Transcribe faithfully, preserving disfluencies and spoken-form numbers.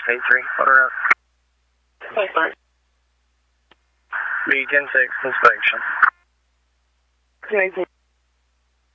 eight three, order up. Hey, sir. B ten six inspection. two eighteen.